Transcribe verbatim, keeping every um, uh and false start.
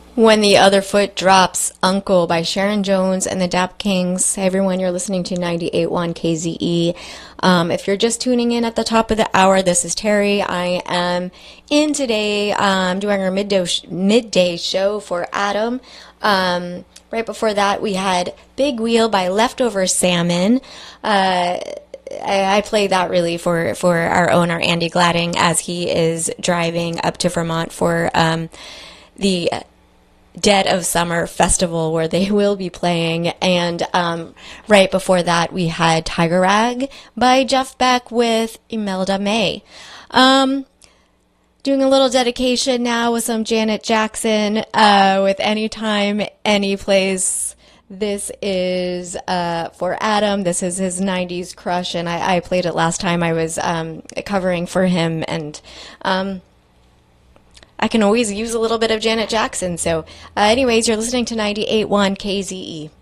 When the Other Foot Drops, Uncle by Sharon Jones and the Dap Kings. Hey everyone, you're listening to ninety-eight point one K Z E. Um, if you're just tuning in at the top of the hour, this is Terry. I am in today um, doing our midday, sh- midday show for Adam. Um, right before that, we had Big Wheel by Leftover Salmon. Uh, I, I play that really for, for our owner, Andy Gladding, as he is driving up to Vermont for um, the Dead of Summer festival where they will be playing. And um, right before that, we had Tiger Rag by Jeff Beck with Imelda May. Um, doing a little dedication now with some Janet Jackson uh, with Anytime, Any Place. This is uh, for Adam. This is his nineties crush, and I, I played it last time I was um, covering for him, and um, I can always use a little bit of Janet Jackson. So uh, anyways, you're listening to ninety-eight point one K Z E.